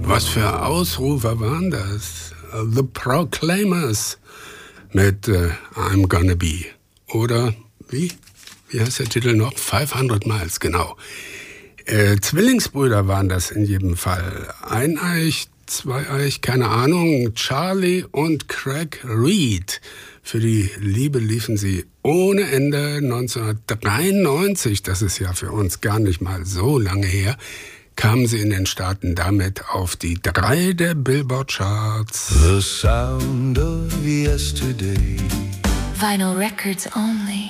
Was für Ausrufer waren das? The Proclaimers mit I'm Gonna Be. Oder wie heißt der Titel noch? 500 Miles, genau. Zwillingsbrüder waren das in jedem Fall. Eineich, zweieich, keine Ahnung. Charlie und Craig Reed. Für die Liebe liefen sie ohne Ende. 1993, das ist ja für uns gar nicht mal so lange her, kamen sie in den Staaten damit auf die 3 der Billboard-Charts. The sound of yesterday. Vinyl records only.